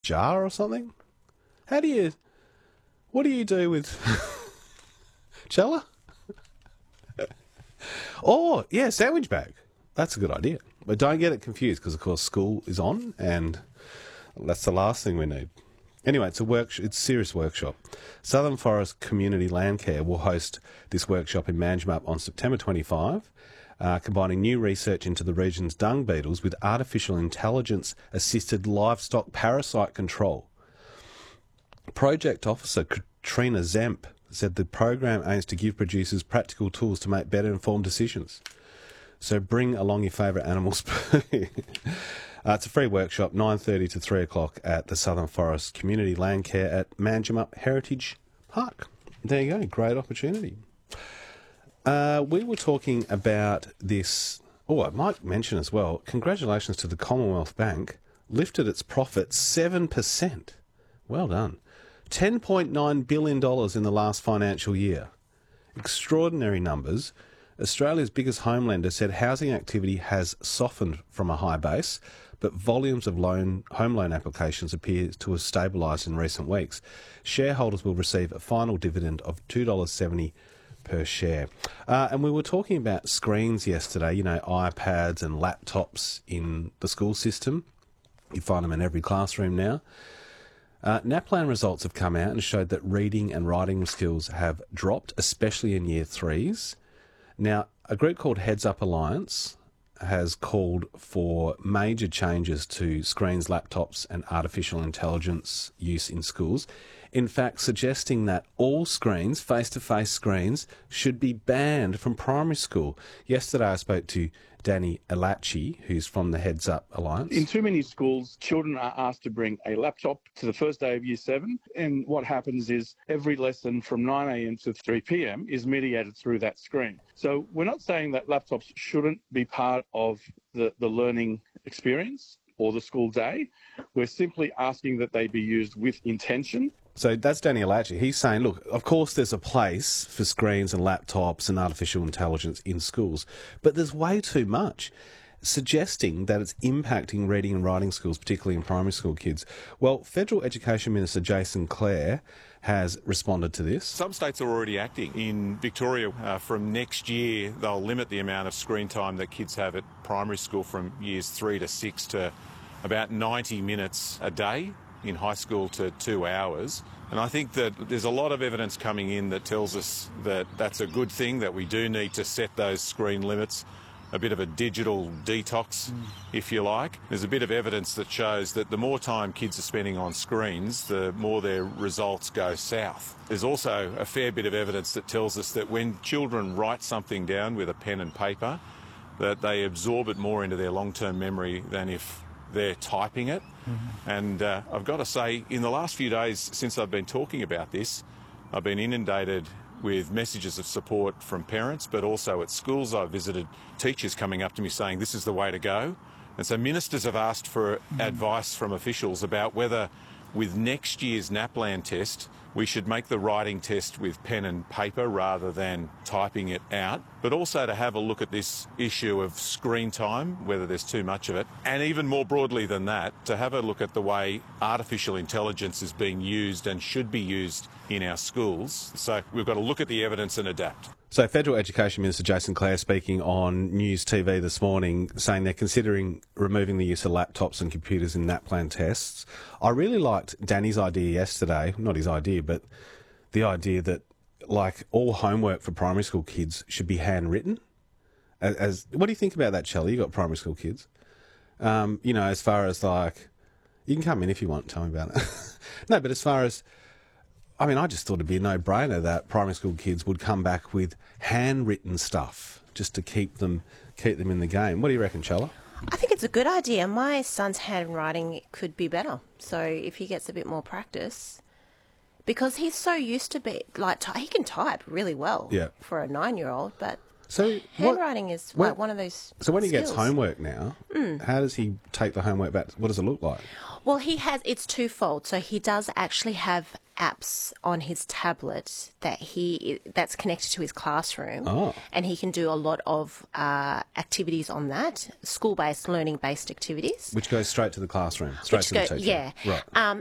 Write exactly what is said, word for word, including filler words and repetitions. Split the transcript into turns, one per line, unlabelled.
jar or something? How do you... What do you do with... Chella? Oh, yeah, sandwich bag. That's a good idea. But don't get it confused because, of course, school is on and that's the last thing we need. Anyway, it's a work. It's a serious workshop. Southern Forest Community Landcare will host this workshop in Manjimup on September twenty-fifth, uh, combining new research into the region's dung beetles with artificial intelligence-assisted livestock parasite control. Project Officer Katrina Zemp said the program aims to give producers practical tools to make better informed decisions. So bring along your favourite animals. uh, it's a free workshop, nine thirty to three o'clock at the Southern Forest Community Landcare at Manjimup Heritage Park. There you go, great opportunity. Uh, we were talking about this... Oh, I might mention as well, congratulations to the Commonwealth Bank, lifted its profit seven percent. Well done. ten point nine billion dollars in the last financial year. Extraordinary numbers. Australia's biggest home lender said housing activity has softened from a high base, but volumes of loan home loan applications appear to have stabilised in recent weeks. Shareholders will receive a final dividend of two dollars seventy per share. Uh, and we were talking about screens yesterday, you know, iPads and laptops in the school system. You find them in every classroom now. Uh, NAPLAN results have come out and showed that reading and writing skills have dropped, especially in year threes. Now, a group called Heads Up Alliance has called for major changes to screens, laptops and artificial intelligence use in schools. In fact, suggesting that all screens, face-to-face screens, should be banned from primary school. Yesterday I spoke to Danny Alachi, who's from the Heads Up Alliance.
In too many schools, children are asked to bring a laptop to the first day of year seven, and what happens is every lesson from nine a.m. to three p.m. is mediated through that screen. So we're not saying that laptops shouldn't be part of the, the learning experience or the school day. We're simply asking that they be used with intention.
So that's Danny Alachi. He's saying, look, of course there's a place for screens and laptops and artificial intelligence in schools, but there's way too much, suggesting that it's impacting reading and writing skills, particularly in primary school kids. Well, Federal Education Minister Jason Clare has responded to this.
Some states are already acting. In Victoria, uh, from next year, they'll limit the amount of screen time that kids have at primary school from years three to six to about ninety minutes a day. In high school to two hours. And I think that there's a lot of evidence coming in that tells us that that's a good thing, that we do need to set those screen limits, a bit of a digital detox, mm. if you like. There's a bit of evidence that shows that the more time kids are spending on screens, the more their results go south. There's also a fair bit of evidence that tells us that when children write something down with a pen and paper, that they absorb it more into their long-term memory than if they're typing it. Mm-hmm. And uh, I've got to say, in the last few days since I've been talking about this, I've been inundated with messages of support from parents, but also at schools I've visited, teachers coming up to me saying this is the way to go. And so ministers have asked for mm-hmm. advice from officials about whether with next year's NAPLAN test we should make the writing test with pen and paper rather than typing it out, but also to have a look at this issue of screen time, whether there's too much of it, and even more broadly than that, to have a look at the way artificial intelligence is being used and should be used in our schools. So we've got to look at the evidence and adapt.
So Federal Education Minister Jason Clare speaking on News T V this morning, saying they're considering removing the use of laptops and computers in NAPLAN tests. I really liked Danny's idea yesterday, not his idea, but the idea that like all homework for primary school kids should be handwritten. As, as what do you think about that, Shelley? You got primary school kids. Um, you know, as far as like, you can come in if you want, tell me about it. No, but as far as, I mean, I just thought it'd be a no-brainer that primary school kids would come back with handwritten stuff just to keep them keep them in the game. What do you reckon, Chella?
I think it's a good idea. My son's handwriting could be better. So if he gets a bit more practice, because he's so used to be, like, he can type really well
yeah.
for a nine-year-old, but
so
handwriting
what,
is
when,
like one of those
So when
skills.
he gets homework now, mm. how does he take the homework back? What does it look like?
Well, he has, it's twofold. So he does actually have apps on his tablet that he that's connected to his classroom,
oh.
and he can do a lot of uh, activities on that, school-based, learning-based activities.
Which goes straight to the classroom, straight
Which
to
go,
the teacher.
Yeah.
Right.
Um,